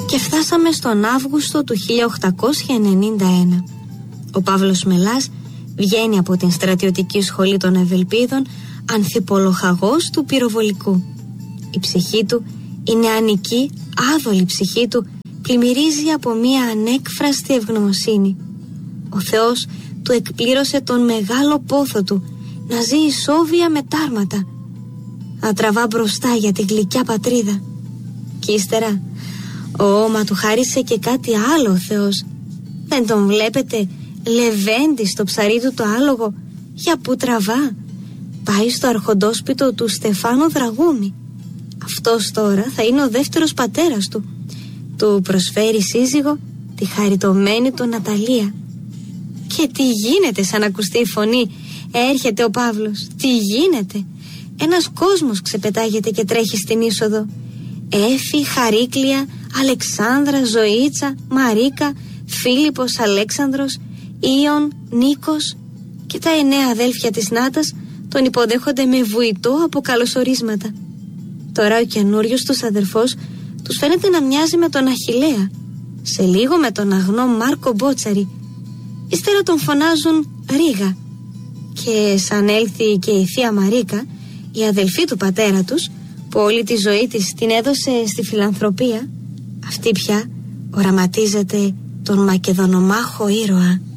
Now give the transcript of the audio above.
Και φτάσαμε στον Αύγουστο του 1891. Ο Παύλος Μελάς βγαίνει από την στρατιωτική σχολή των Ευελπίδων ανθιπολοχαγός του πυροβολικού. Η ψυχή του, η νεανική, άδολη ψυχή του, πλημμυρίζει από μία ανέκφραστη ευγνωμοσύνη. Ο Θεός του εκπλήρωσε τον μεγάλο πόθο του να ζει ισόβια με τάρματα, να τραβά μπροστά για τη γλυκιά πατρίδα. Κι ύστερα, μα του χάρισε και κάτι άλλο ο Θεός. Δεν τον βλέπετε λεβέντη στο ψαρί του το άλογο? Για που τραβά? Πάει στο αρχοντόσπιτο του Στεφάνου Δραγούμη. Αυτός τώρα θα είναι ο δεύτερος πατέρας του. Του προσφέρει σύζυγο τη χαριτωμένη του Ναταλία. Και τι γίνεται σαν ακουστεί η φωνή? Έρχεται ο Παύλος. Τι γίνεται? Ένας κόσμος ξεπετάγεται και τρέχει στην είσοδο. Έφη, Χαρίκλια, Αλεξάνδρα, Ζωήτσα, Μαρίκα, Φίλιππος, Αλέξανδρος, Ιων, Νίκος και τα 9 αδέλφια της Νάτας τον υποδέχονται με βουητό από καλωσορίσματα. Τώρα ο καινούριος τους αδερφός τους φαίνεται να μοιάζει με τον Αχιλλέα, σε λίγο με τον αγνό Μάρκο Μπότσαρη. Ύστερα τον φωνάζουν Ρίγα. Και σαν έλθει και η θεία Μαρίκα, η αδελφή του πατέρα τους, που όλη τη ζωή της την έδωσε στη φιλανθρωπία, αυτή πια οραματίζεται τον μακεδονομάχο ήρωα.